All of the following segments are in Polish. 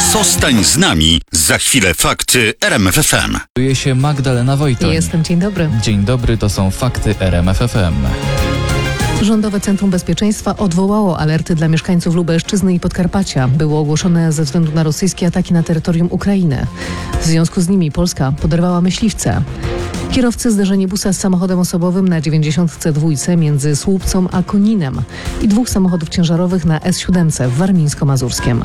Zostań z nami. Za chwilę fakty RMF FM. Kieruje się Magdalena Wojtoń. Jestem, dzień dobry. Dzień dobry, to są fakty RMF FM. Rządowe Centrum Bezpieczeństwa odwołało alerty dla mieszkańców Lubelszczyzny i Podkarpacia. Było ogłoszone ze względu na rosyjskie ataki na terytorium Ukrainy. W związku z nimi Polska poderwała myśliwce. Kierowcy zderzenie busa z samochodem osobowym na 92 między Słupcą a Koninem i 2 samochodów ciężarowych na S7 w Warmińsko-Mazurskiem.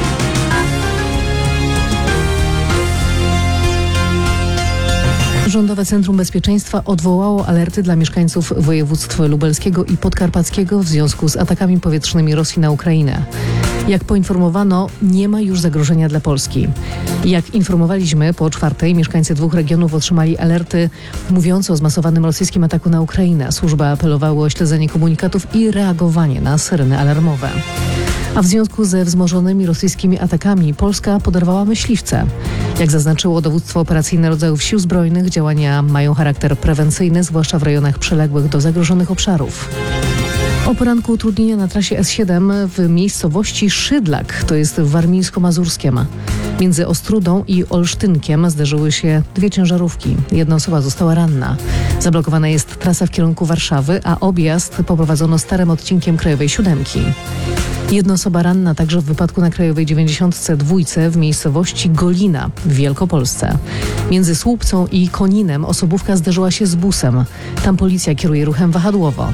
Rządowe Centrum Bezpieczeństwa odwołało alerty dla mieszkańców województw lubelskiego i podkarpackiego w związku z atakami powietrznymi Rosji na Ukrainę. Jak poinformowano, nie ma już zagrożenia dla Polski. Jak informowaliśmy, po 4:00 mieszkańcy 2 regionów otrzymali alerty mówiące o zmasowanym rosyjskim ataku na Ukrainę. Służby apelowały o śledzenie komunikatów i reagowanie na syreny alarmowe. A w związku ze wzmożonymi rosyjskimi atakami Polska poderwała myśliwce. Jak zaznaczyło dowództwo operacyjne rodzajów Sił Zbrojnych, działania mają charakter prewencyjny, zwłaszcza w rejonach przyległych do zagrożonych obszarów. O poranku utrudnienia na trasie S7 w miejscowości Szydlak, to jest w Warmińsko-Mazurskiem. Między Ostrudą i Olsztynkiem zderzyły się 2 ciężarówki. 1 osoba została ranna. Zablokowana jest trasa w kierunku Warszawy, a objazd poprowadzono starym odcinkiem Krajowej 7. 1 osoba ranna także w wypadku na Krajowej 92 w miejscowości Golina w Wielkopolsce. Między Słupcą i Koninem osobówka zderzyła się z busem. Tam policja kieruje ruchem wahadłowo.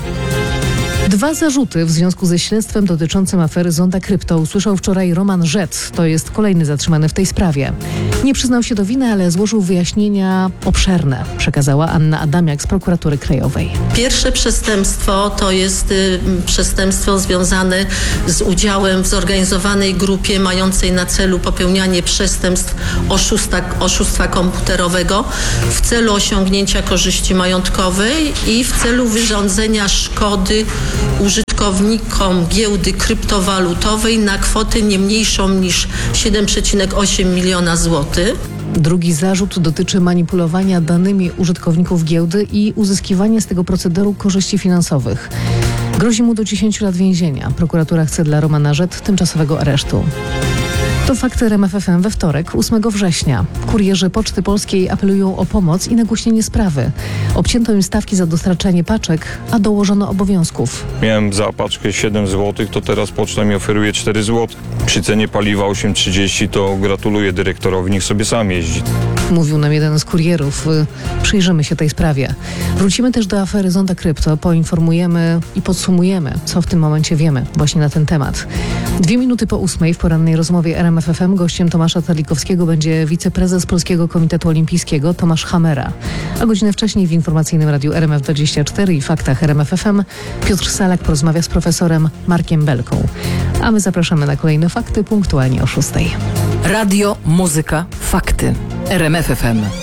2 zarzuty w związku ze śledztwem dotyczącym afery Zonda Krypto usłyszał wczoraj Roman Rzec. To jest kolejny zatrzymany w tej sprawie. Nie przyznał się do winy, ale złożył wyjaśnienia obszerne, przekazała Anna Adamiak z Prokuratury Krajowej. Pierwsze przestępstwo to jest przestępstwo związane z udziałem w zorganizowanej grupie mającej na celu popełnianie przestępstw oszustwa komputerowego w celu osiągnięcia korzyści majątkowej i w celu wyrządzenia szkody użytkownikom giełdy kryptowalutowej na kwotę nie mniejszą niż 7,8 miliona złotych. Drugi zarzut dotyczy manipulowania danymi użytkowników giełdy i uzyskiwania z tego procederu korzyści finansowych. Grozi mu do 10 lat więzienia. Prokuratura chce dla Romana Rzec tymczasowego aresztu. To fakty RMF FM we wtorek, 8 września. Kurierzy Poczty Polskiej apelują o pomoc i nagłośnienie sprawy. Obcięto im stawki za dostarczanie paczek, a dołożono obowiązków. Miałem za paczkę 7 zł, to teraz poczta mi oferuje 4 zł. Przy cenie paliwa 8,30 to gratuluję dyrektorowi, niech sobie sam jeździ. Mówił nam jeden z kurierów. Przyjrzymy się tej sprawie. Wrócimy też do afery Zonda Krypto. Poinformujemy i podsumujemy, co w tym momencie wiemy właśnie na ten temat. 2 minuty po 8 w porannej rozmowie RMF FM gościem Tomasza Terlikowskiego będzie wiceprezes Polskiego Komitetu Olimpijskiego Tomasz Hamera. A godzinę wcześniej w informacyjnym radiu RMF24 i faktach RMF FM Piotr Salak porozmawia z profesorem Markiem Belką. A my zapraszamy na kolejne fakty punktualnie o 6:00. Radio, muzyka, fakty. RMF FM.